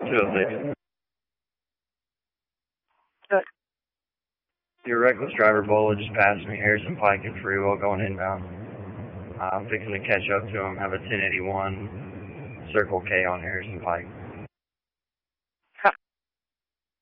206. Good. Your reckless driver Bola just passed me, Harrison Pike and Freewell going inbound. I'm fixing to catch up to him, have a 1081 Circle K on Harrison Pike.